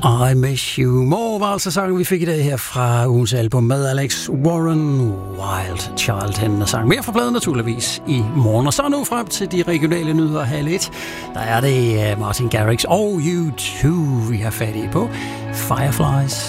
I Miss You More var altså sangen, vi fik i dag her fra ugens album med Alex Warren, Wild Child. Han sang mere fra pladen naturligvis i morgen. Og så nu frem til de regionale nyheder halv 1. Der er det Martin Garrix og U2, vi har fat i på Fireflies.